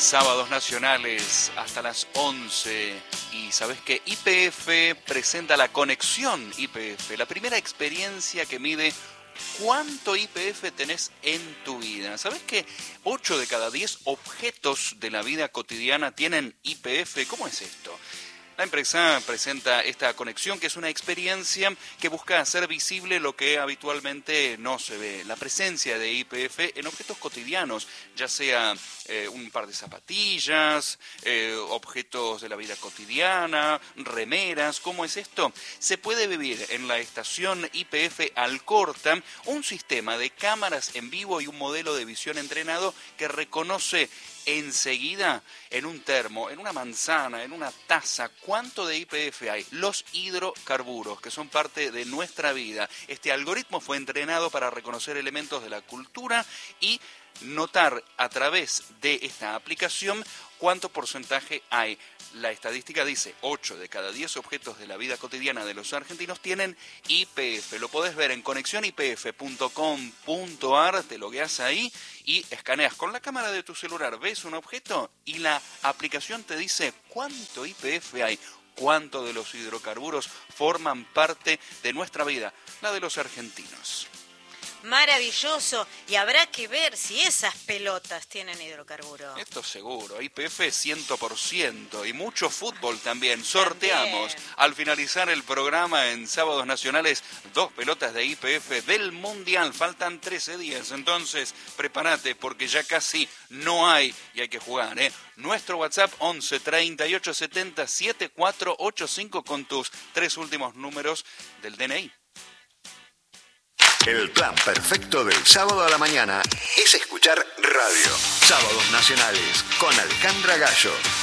Sábados nacionales hasta las 11. Y sabes que YPF presenta la conexión YPF, la primera experiencia que mide cuánto YPF tenés en tu vida. ¿Sabes que 8 de cada 10 objetos de la vida cotidiana tienen YPF? ¿Cómo es esto? La empresa presenta esta conexión, que es una experiencia que busca hacer visible lo que habitualmente no se ve. La presencia de YPF en objetos cotidianos, ya sea un par de zapatillas, objetos de la vida cotidiana, remeras. ¿Cómo es esto? Se puede vivir en la estación YPF Alcorta un sistema de cámaras en vivo y un modelo de visión entrenado que reconoce enseguida en un termo, en una manzana, en una taza, cuánto de YPF hay. Los hidrocarburos, que son parte de nuestra vida. Este algoritmo fue entrenado para reconocer elementos de la cultura y notar a través de esta aplicación cuánto porcentaje hay. La estadística dice 8 de cada 10 objetos de la vida cotidiana de los argentinos tienen YPF. Lo podés ver en conexionypf.com.ar, te logueás ahí y escaneas con la cámara de tu celular, ves un objeto y la aplicación te dice cuánto YPF hay, cuánto de los hidrocarburos forman parte de nuestra vida, la de los argentinos. Maravilloso, y habrá que ver si esas pelotas tienen hidrocarburo. Esto seguro, YPF 100% y mucho fútbol también. Sorteamos al finalizar el programa en Sábados Nacionales 2 pelotas de YPF del Mundial. Faltan 13 días, entonces prepárate porque ya casi no hay y hay que jugar, ¿eh? Nuestro WhatsApp 11 38 70 7485 con tus 3 últimos números del DNI. El plan perfecto del sábado a la mañana es escuchar radio. Sábados Nacionales con Alejandra Gallo.